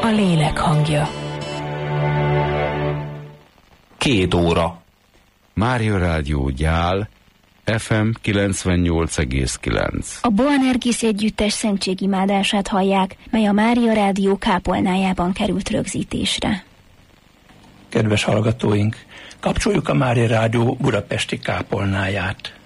A lélek hangja. 2 óra. Mária Rádió Gyál, FM 98,9. A Boanergis együttes szentségimádását hallják, mely a Mária Rádió kápolnájában került rögzítésre. Kedves hallgatóink, kapcsoljuk a Mária Rádió budapesti kápolnáját.